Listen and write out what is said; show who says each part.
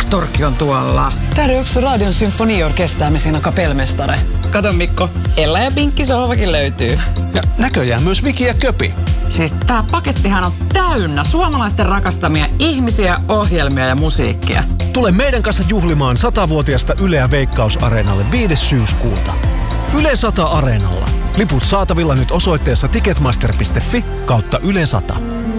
Speaker 1: Traktorki on tuolla.
Speaker 2: Där är också Radion symfoniorkester med sina kapellmästare.
Speaker 1: Kato Mikko, Ella ja Pinkki sohvakin löytyy.
Speaker 3: Ja näköjään myös Viki ja Köpi.
Speaker 1: Siis tää pakettihan on täynnä suomalaisten rakastamia ihmisiä, ohjelmia ja musiikkia.
Speaker 3: Tule meidän kanssa juhlimaan 100-vuotiasta Yleä Veikkaus-areenalle 5. syyskuuta. Yle 100 Areenalla. Liput saatavilla nyt osoitteessa ticketmaster.fi/Yle 100.